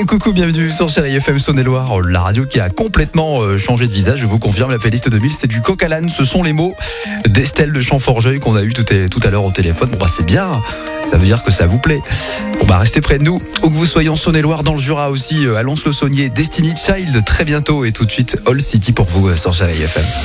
Coucou, bienvenue sur Chérie FM Saône-et-Loire, la radio qui a complètement changé de visage. Je vous confirme, la playlist 2000, c'est du coq à l'âne. Ce sont les mots d'Estelle de Champforgeuil qu'on a eu tout à l'heure au téléphone. Bon, c'est bien, ça veut dire que ça vous plaît. Bon, restez près de nous, où que vous soyez en Saône-et-Loire, dans le Jura aussi, à Lons-le-Saunier, Destiny Child très bientôt, et tout de suite All City pour vous sur Chérie FM.